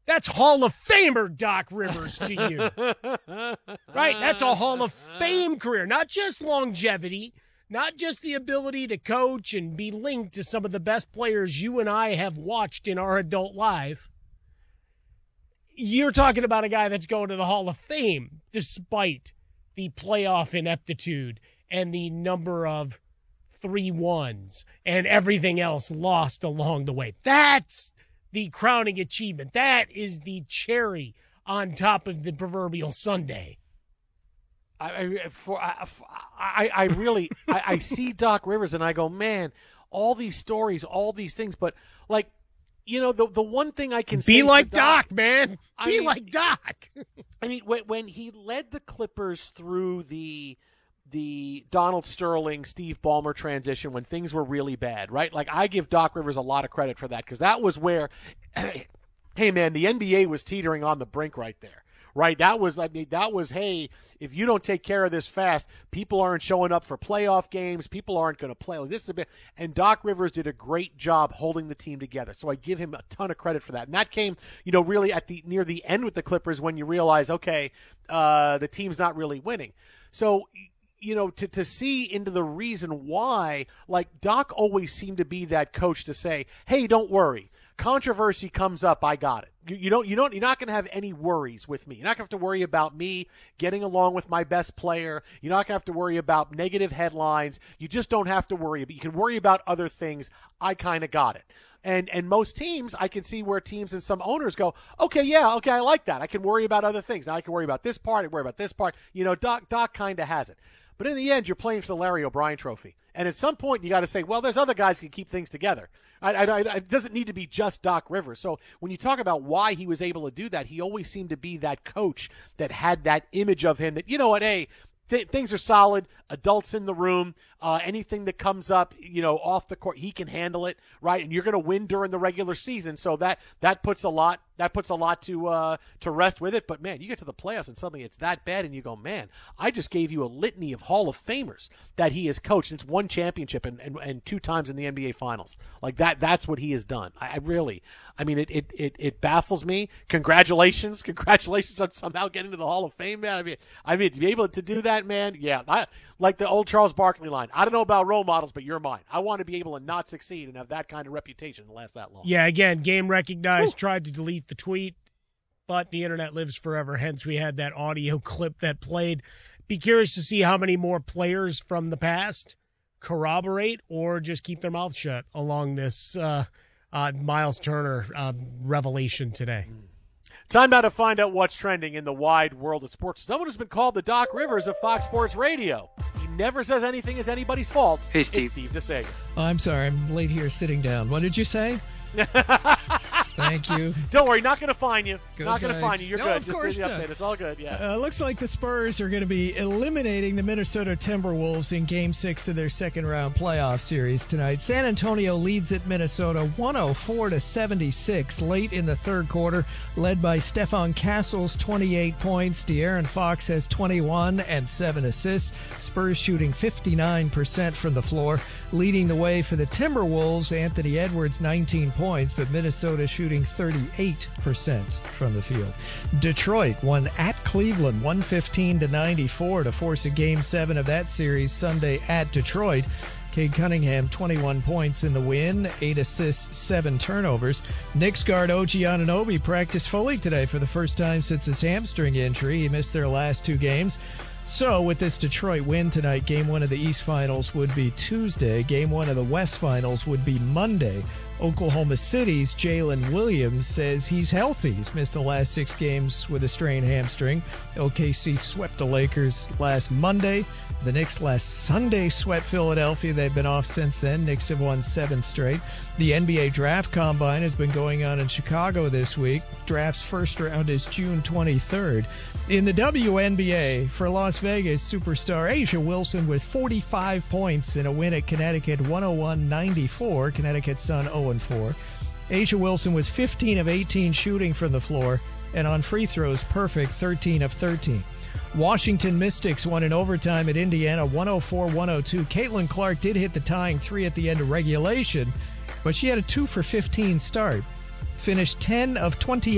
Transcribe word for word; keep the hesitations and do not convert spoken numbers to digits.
That's Hall of Famer Doc Rivers to you. Right? That's a Hall of Fame career. Not just longevity, not just the ability to coach and be linked to some of the best players you and I have watched in our adult life. You're talking about a guy that's going to the Hall of Fame despite the playoff ineptitude and the number of three ones and everything else lost along the way. That's the crowning achievement. That is the cherry on top of the proverbial sundae. I I, for, I, I, I really I, I see Doc Rivers and I go, man, all these stories, all these things, but like, you know, the the one thing I can be say like Doc, Doc, man, be I mean, like Doc. I mean, when when he led the Clippers through the the Donald Sterling, Steve Ballmer transition when things were really bad, right? Like, I give Doc Rivers a lot of credit for that because that was where, hey, man, the N B A was teetering on the brink right there, right? That was, I mean, that was, hey, if you don't take care of this fast, people aren't showing up for playoff games. People aren't going to play. Like, this is a bit, and Doc Rivers did a great job holding the team together. So I give him a ton of credit for that. And that came, you know, really at the near the end with the Clippers when you realize, okay, uh, the team's not really winning. So, you know, to, to see into the reason why, like, Doc always seemed to be that coach to say, hey, don't worry. Controversy comes up, I got it. You, you don't, you don't, you're not going to have any worries with me. You're not going to have to worry about me getting along with my best player. You're not going to have to worry about negative headlines. You just don't have to worry. But you can worry about other things. I kind of got it. And and most teams, I can see where teams and some owners go, okay, yeah, okay, I like that. I can worry about other things. Now I can worry about this part. I can worry about this part. You know, Doc, Doc kind of has it. But in the end, you're playing for the Larry O'Brien Trophy. And at some point, you got to say, well, there's other guys who can keep things together. I, I, I, it doesn't need to be just Doc Rivers. So when you talk about why he was able to do that, he always seemed to be that coach that had that image of him that, you know what, hey, th- things are solid, adults in the room, uh, anything that comes up, you know, off the court, he can handle it, right? And you're going to win during the regular season. So that that puts a lot that puts a lot to uh, to rest with it. But, man, you get to the playoffs and suddenly it's that bad and you go, man, I just gave you a litany of Hall of Famers that he has coached. And it's one championship and, and, and two times in the N B A Finals. Like, that that's what he has done. I, I really, I mean, it, it, it, it baffles me. Congratulations. Congratulations on somehow getting to the Hall of Fame, man. I mean, I mean to be able to do that, man, yeah. I, like the old Charles Barkley line, I don't know about role models, but you're mine. I want to be able to not succeed and have that kind of reputation and last that long. Yeah, again, game recognized, Woo. tried to delete the tweet, but the internet lives forever. Hence, we had that audio clip that played. Be curious to see how many more players from the past corroborate or just keep their mouth shut along this uh, uh, Miles Turner uh, revelation today. Time now to find out what's trending in the wide world of sports. Someone who's been called the Doc Rivers of Fox Sports Radio. He never says anything is anybody's fault. Hey, Steve. It's Steve DeSager. Oh, I'm sorry. I'm late here sitting down. What did you say? Thank you. Don't worry, not going to fine you. Good not going to night. fine you. You're No, good. of Just course do the not. update. It's all good. Yeah. Uh, looks like the Spurs are going to be eliminating the Minnesota Timberwolves in Game Six of their second-round playoff series tonight. San Antonio leads at Minnesota one oh four to seventy-six late in the third quarter, led by Stephon Castle's twenty-eight points. De'Aaron Fox has twenty-one and seven assists. Spurs shooting fifty-nine percent from the floor, leading the way for the Timberwolves. Anthony Edwards nineteen points, but Minnesota shooting thirty-eight percent from the field. Detroit won at Cleveland one fifteen to ninety-four to force a game seven of that series Sunday at Detroit. Cade Cunningham, twenty-one points in the win, eight assists, seven turnovers. Knicks guard O G Anunoby practiced fully today for the first time since his hamstring injury. He missed their last two games. So with this Detroit win tonight, game one of the East Finals would be Tuesday. Game one of the West Finals would be Monday. Oklahoma City's Jalen Williams says he's healthy. He's missed the last six games with a strained hamstring. O K C swept the Lakers last Monday. The Knicks last Sunday swept Philadelphia. They've been off since then. Knicks have won seven straight. The N B A Draft Combine has been going on in Chicago this week. Draft's first round is June twenty-third. In the W N B A, for Las Vegas superstar A'ja Wilson with forty-five points in a win at Connecticut one oh one ninety-four. Connecticut's Sun oh and four. A'ja Wilson was fifteen of eighteen shooting from the floor, and on free throws perfect, thirteen of thirteen. Washington Mystics won in overtime at Indiana one oh four one oh two. Caitlin Clark did hit the tying three at the end of regulation, but she had a two for fifteen start. Finished ten of twenty-eight